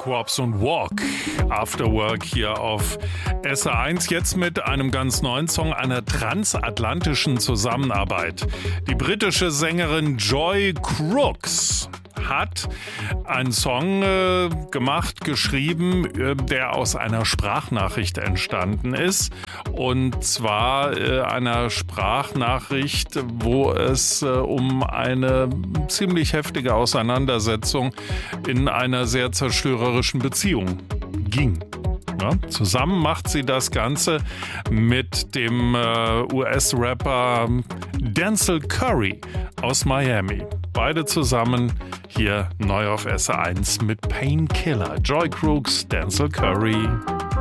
Corpse und Walk, After Work hier auf SR1, jetzt mit einem ganz neuen Song einer transatlantischen Zusammenarbeit. Die britische Sängerin Joy Crooks hat einen Song geschrieben, der aus einer Sprachnachricht entstanden ist. Und zwar einer Sprachnachricht, wo es um eine ziemlich heftige Auseinandersetzung in einer sehr zerstörerischen Beziehung ging. Ja, zusammen macht sie das Ganze mit dem US-Rapper Denzel Curry aus Miami. Beide zusammen hier neu auf SR1 mit Painkiller. Joy Crooks, Denzel Curry.